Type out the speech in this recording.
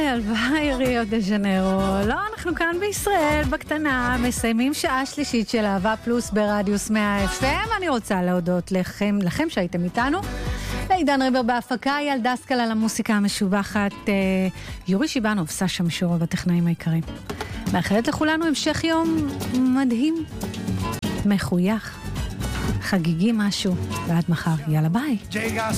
הלוואי, ריו דה ז'נרו. לא, אנחנו כאן בישראל, בקטנה, מסיימים שעה שלישית של אהבה פלוס ברדיוס 100 FM. אני רוצה להודות לכם שהייתם איתנו. לעידן ריבר בהפקה, אייל דסקל על המוסיקה המשובחת, יורי שיבנוב, סשה משורוב, הטכנאים העיקריים. מאחלת לכולנו המשך יום מדהים, מחוייך, חגיגי משהו, ועד מחר. יאללה ביי.